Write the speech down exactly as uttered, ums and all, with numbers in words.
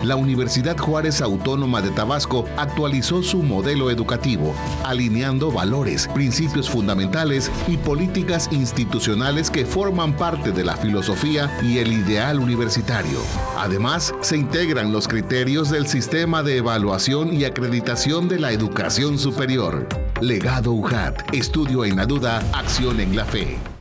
la Universidad Juárez Autónoma de Tabasco actualizó su modelo educativo, alineando valores, principios fundamentales y políticas institucionales que forman parte de la filosofía y el ideal universitario. Además, se integran los criterios del sistema de evaluación y acreditación de la educación superior. Legado U J A T. Estudio en la duda, acción en la fe.